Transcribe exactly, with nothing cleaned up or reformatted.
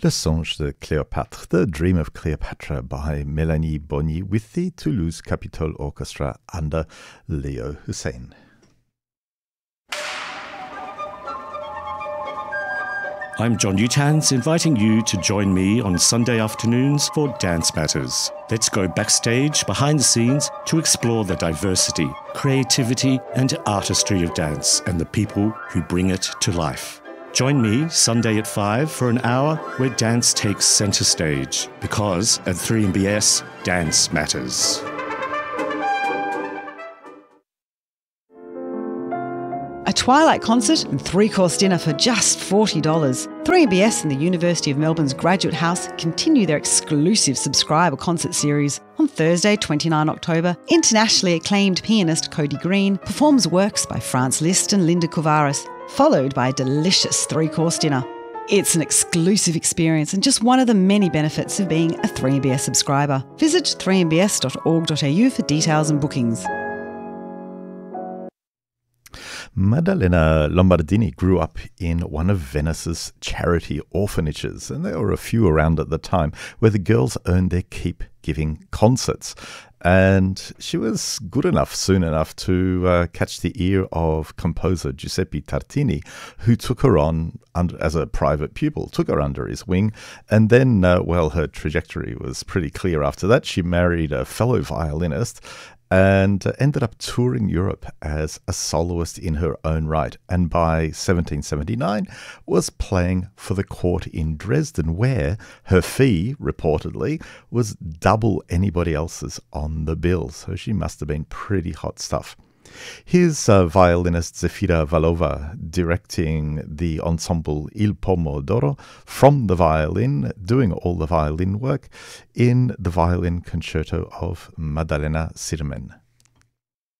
Le Songe de Cléopâtre, The Dream of Cleopatra by Mélanie Bonny with the Toulouse Capitol Orchestra under Leo Hussein. I'm John Utans, inviting you to join me on Sunday afternoons for Dance Matters. Let's go backstage, behind the scenes, to explore the diversity, creativity and artistry of dance and the people who bring it to life. Join me Sunday at five for an hour where dance takes centre stage, because at three M B S, dance matters. A Twilight concert and three-course dinner for just forty dollars. three M B S and the University of Melbourne's Graduate House continue their exclusive subscriber concert series. On Thursday, the twenty-ninth of October, internationally acclaimed pianist Cody Green performs works by Franz Liszt and Linda Kovaris, followed by a delicious three-course dinner. It's an exclusive experience and just one of the many benefits of being a three M B S subscriber. Visit three m b s dot org dot a u for details and bookings. Maddalena Lombardini grew up in one of Venice's charity orphanages, and there were a few around at the time, where the girls earned their keep giving concerts. And she was good enough, soon enough, to uh, catch the ear of composer Giuseppe Tartini, who took her on under, as a private pupil, took her under his wing. And then, uh, well, her trajectory was pretty clear after that. She married a fellow violinist and ended up touring Europe as a soloist in her own right. And by seventeen seventy-nine was playing for the court in Dresden, where her fee, reportedly, was double anybody else's on the bill. So she must have been pretty hot stuff. Here's uh, violinist Zefira Valova directing the ensemble Il Pomodoro from the violin, doing all the violin work in the violin concerto of Maddalena Sirmen.